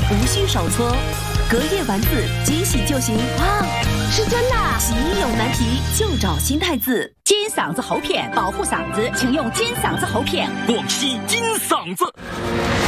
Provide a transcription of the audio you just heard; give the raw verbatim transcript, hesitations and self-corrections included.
无需手搓，隔夜丸子即洗就行。 哇，是真的！ 洗衣有难题就找新太子。 金嗓子喉片保护嗓子，请用金嗓子喉片。 广西金嗓子。